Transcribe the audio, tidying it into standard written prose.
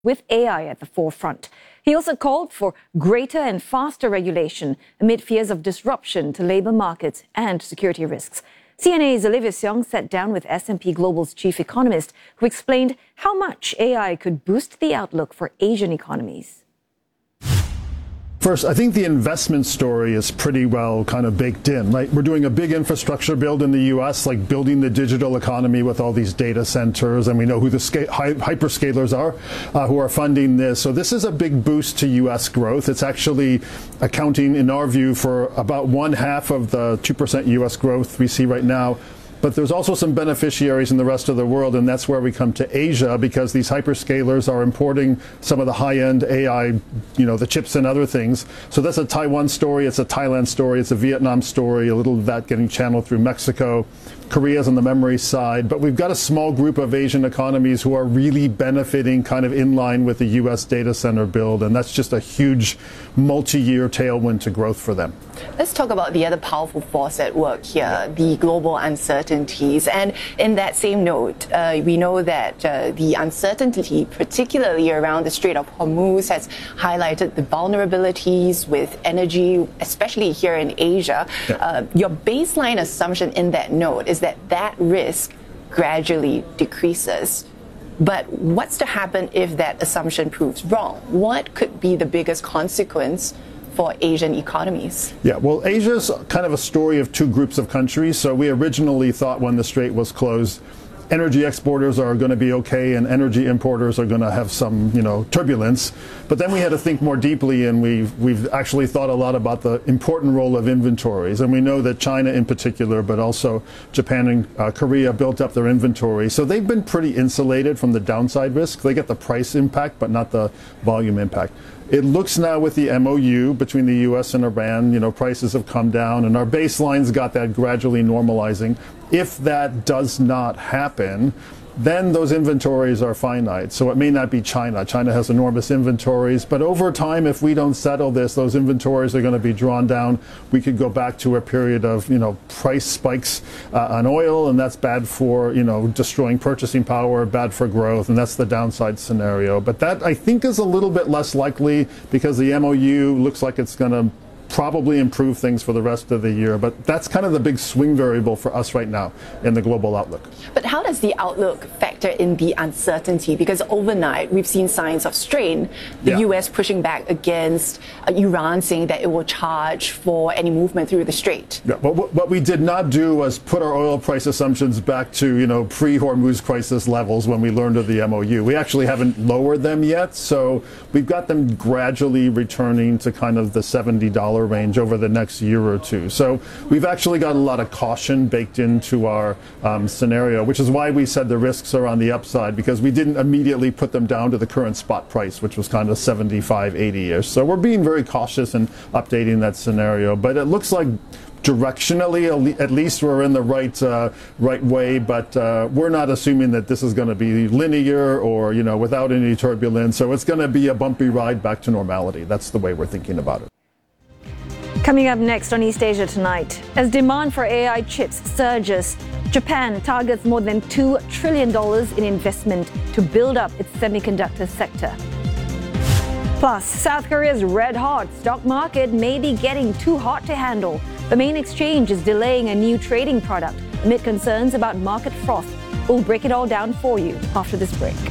with AI at the forefront. He also called for greater and faster regulation amid fears of disruption to labour markets and security risks. CNA's Olivia Seong sat down with S&P Global's chief economist, who explained how much AI could boost the outlook for Asian economies. First, I think the investment story is pretty well kind of baked in, right? We're doing a big infrastructure build in the U.S., like building the digital economy with all these data centers, and we know who the hyperscalers are who are funding this. So this is a big boost to U.S. growth. It's actually accounting, in our view, for about 1/2 of the 2% U.S. growth we see right now. But there's also some beneficiaries in the rest of the world, and that's where we come to Asia, because these hyperscalers are importing some of the high-end AI, the chips and other things. So that's a Taiwan story, it's a Thailand story, it's a Vietnam story, a little of that getting channeled through Mexico. Korea's on the memory side, but we've got a small group of Asian economies who are really benefiting kind of in line with the U.S. data center build, and that's just a huge multi-year tailwind to growth for them. Let's talk about the other powerful force at work here, the global uncertainties. And in that same note, we know that the uncertainty, particularly around the Strait of Hormuz, has highlighted the vulnerabilities with energy, especially here in Asia. Yeah. Your baseline assumption in that note is that risk gradually decreases. But what's to happen if that assumption proves wrong? What could be the biggest consequence for Asian economies? Yeah, well, Asia's kind of a story of two groups of countries. So we originally thought when the strait was closed, energy exporters are going to be okay and energy importers are going to have some, turbulence. But then we had to think more deeply, and we've actually thought a lot about the important role of inventories. And we know that China in particular, but also Japan and Korea built up their inventory. So they've been pretty insulated from the downside risk. They get the price impact, but not the volume impact. It looks now with the MOU between the U.S. and Iran, prices have come down, and our baseline's got that gradually normalizing. If that does not happen, then those inventories are finite. So it may not be China. China has enormous inventories, but over time, if we don't settle this, those inventories are going to be drawn down. We could go back to a period of, price spikes on oil, and that's bad for, destroying purchasing power, bad for growth, and that's the downside scenario. But that, I think, is a little bit less likely because the MOU looks like it's going to probably improve things for the rest of the year. But that's kind of the big swing variable for us right now in the global outlook. But how does the outlook factor in the uncertainty? Because overnight, we've seen signs of strain. The U.S. pushing back against Iran, saying that it will charge for any movement through the strait. Yeah, but what we did not do was put our oil price assumptions back to, pre-Hormuz crisis levels when we learned of the MOU. We actually haven't lowered them yet. So we've got them gradually returning to kind of the $70 range over the next year or two. So we've actually got a lot of caution baked into our scenario, which is why we said the risks are on the upside, because we didn't immediately put them down to the current spot price, which was kind of 75, 80-ish. So we're being very cautious in updating that scenario. But it looks like directionally, at least we're in the right way, but we're not assuming that this is going to be linear or, without any turbulence. So it's going to be a bumpy ride back to normality. That's the way we're thinking about it. Coming up next on East Asia Tonight, as demand for AI chips surges, Japan targets more than $2 trillion in investment to build up its semiconductor sector. Plus, South Korea's red-hot stock market may be getting too hot to handle. The main exchange is delaying a new trading product amid concerns about market froth. We'll break it all down for you after this break.